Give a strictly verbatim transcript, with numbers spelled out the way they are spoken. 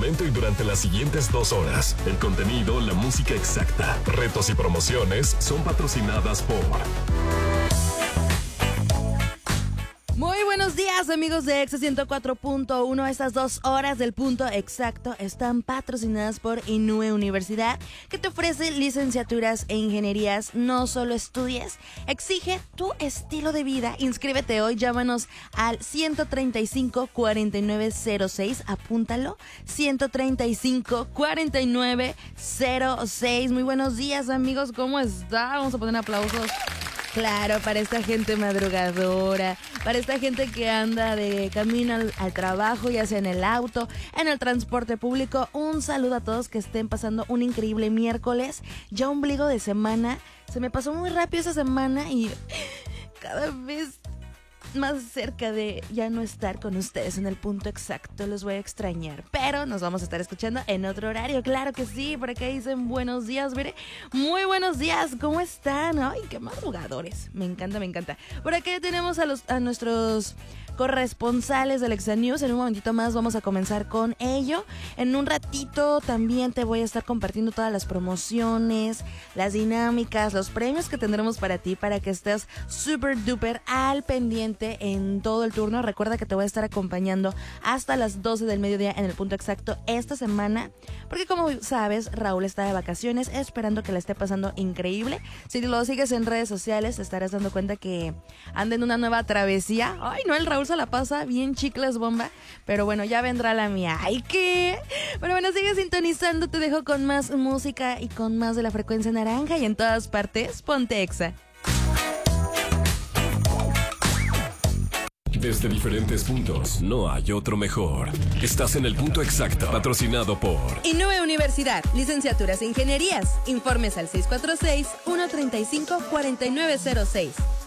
momento y durante las siguientes dos horas. El contenido, la música exacta, retos y promociones son patrocinadas por... Muy buenos días, amigos de Exa ciento cuatro punto uno. Estas dos horas del punto exacto están patrocinadas por Inúe Universidad, que te ofrece licenciaturas e ingenierías. No solo estudies, exige tu estilo de vida. Inscríbete hoy, llámanos al ciento treinta y cinco, cuarenta y nueve cero seis. Apúntalo, ciento treinta y cinco, cuarenta y nueve cero seis. Muy buenos días, amigos, ¿cómo está? Vamos a poner aplausos. Claro, para esta gente madrugadora, para esta gente que anda de camino al, al trabajo, ya sea en el auto, en el transporte público. Un saludo a todos que estén pasando un increíble miércoles. Ya ombligo de semana. Se me pasó muy rápido esa semana y cada vez más cerca de ya no estar con ustedes en el punto exacto. Los voy a extrañar, pero nos vamos a estar escuchando en otro horario, claro que sí. Por acá dicen buenos días, mire, muy buenos días, ¿cómo están? Ay, qué madrugadores, me encanta, me encanta. Por acá ya tenemos a, los, a nuestros corresponsales del Exa News. En un momentito más vamos a comenzar con ello. En un ratito también te voy a estar compartiendo todas las promociones, las dinámicas, los premios que tendremos para ti, para que estés súper duper al pendiente en todo el turno. Recuerda que te voy a estar acompañando hasta las doce del mediodía en el punto exacto esta semana, porque como sabes, Raúl está de vacaciones, esperando que la esté pasando increíble. Si lo sigues en redes sociales te estarás dando cuenta que anda en una nueva travesía. Ay, no, el Raúl se la pasa bien chicles bomba, pero bueno, ya vendrá la mía. Ay, ¿qué? Pero bueno, sigue sintonizando, te dejo con más música y con más de la frecuencia naranja, y en todas partes, ponte Exa. Desde diferentes puntos, no hay otro mejor. Estás en el punto exacto, patrocinado por Inúe Universidad, licenciaturas e ingenierías. Informes al seis cuatro seis, uno tres cinco, cuatro nueve cero seis.